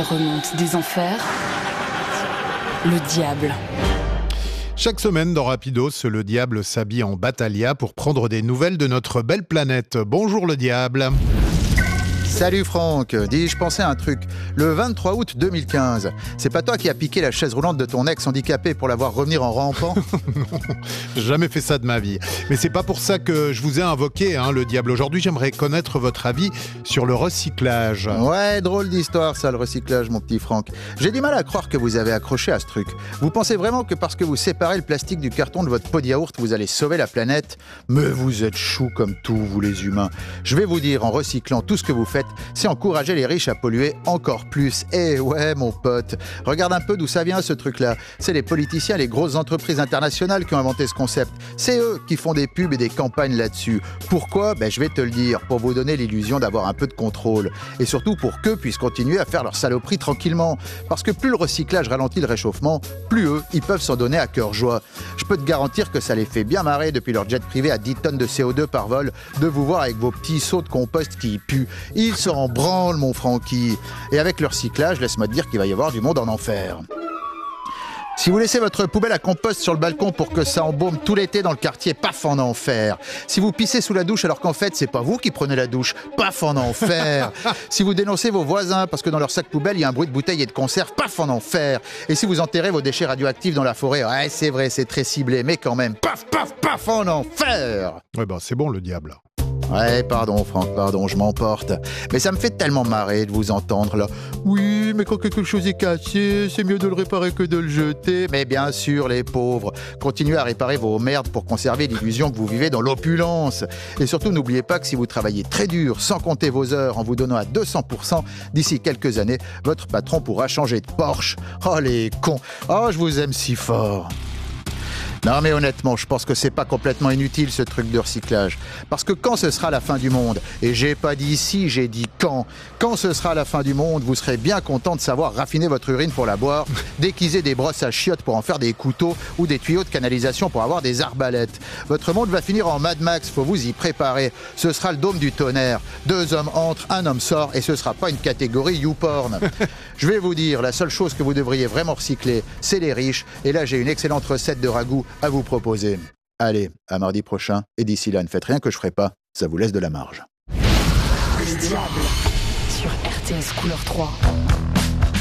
remonte des enfers, le diable. Chaque semaine dans Rapidos, le diable s'habille en Battaglia pour prendre des nouvelles de notre belle planète. Bonjour le diable. Salut Franck, dis, je pensais à un truc. Le 23 août 2015, c'est pas toi qui as piqué la chaise roulante de ton ex handicapé pour la voir revenir en rampant? Non, j'ai jamais fait ça de ma vie. Mais c'est pas pour ça que je vous ai invoqué, le diable. Aujourd'hui, j'aimerais connaître votre avis sur le recyclage. Ouais, drôle d'histoire ça, le recyclage, mon petit Franck. J'ai du mal à croire que vous avez accroché à ce truc. Vous pensez vraiment que parce que vous séparez le plastique du carton de votre pot de yaourt, vous allez sauver la planète? Mais vous êtes choux comme tout, vous les humains. Je vais vous dire, en recyclant tout ce que vous faites, c'est encourager les riches à polluer encore plus. Eh ouais, mon pote, regarde un peu d'où ça vient ce truc-là. C'est les politiciens, les grosses entreprises internationales qui ont inventé ce concept. C'est eux qui font des pubs et des campagnes là-dessus. Pourquoi ? Je vais te le dire, pour vous donner l'illusion d'avoir un peu de contrôle. Et surtout pour qu'eux puissent continuer à faire leur saloperie tranquillement. Parce que plus le recyclage ralentit le réchauffement, plus eux, ils peuvent s'en donner à cœur joie. Je peux te garantir que ça les fait bien marrer depuis leur jet privé à 10 tonnes de CO2 par vol, de vous voir avec vos petits seaux de compost qui puent. Ils s'en branlent, mon Francky. Et avec le recyclage, laisse-moi te dire qu'il va y avoir du monde en enfer. Si vous laissez votre poubelle à compost sur le balcon pour que ça embaume tout l'été dans le quartier, paf, en enfer. Si vous pissez sous la douche alors qu'en fait, c'est pas vous qui prenez la douche, paf, en enfer. Si vous dénoncez vos voisins parce que dans leur sac poubelle, il y a un bruit de bouteille et de conserve, paf, en enfer. Et si vous enterrez vos déchets radioactifs dans la forêt, ouais, c'est vrai, c'est très ciblé, mais quand même, paf, paf, paf, en enfer. Ouais, c'est bon le diable. Ouais, pardon Franck, pardon, je m'emporte. Mais ça me fait tellement marrer de vous entendre là. Oui, mais quand quelque chose est cassé, c'est mieux de le réparer que de le jeter. Mais bien sûr, les pauvres, continuez à réparer vos merdes pour conserver l'illusion que vous vivez dans l'opulence. Et surtout, n'oubliez pas que si vous travaillez très dur, sans compter vos heures, en vous donnant à 200%, d'ici quelques années, votre patron pourra changer de Porsche. Oh les cons, oh je vous aime si fort. Non mais honnêtement, je pense que c'est pas complètement inutile ce truc de recyclage. Parce que quand ce sera la fin du monde, et j'ai pas dit si, j'ai dit quand ce sera la fin du monde, vous serez bien content de savoir raffiner votre urine pour la boire, déguiser des brosses à chiottes pour en faire des couteaux ou des tuyaux de canalisation pour avoir des arbalètes. Votre monde va finir en Mad Max, faut vous y préparer. Ce sera le dôme du tonnerre. 2 hommes entrent, un homme sort et ce sera pas une catégorie YouPorn. Je vais vous dire, la seule chose que vous devriez vraiment recycler, c'est les riches. Et là, j'ai une excellente recette de ragoût à vous proposer. Allez, à mardi prochain. Et d'ici là, ne faites rien que je ferai pas. Ça vous laisse de la marge. Le diable sur RTS Couleur 3.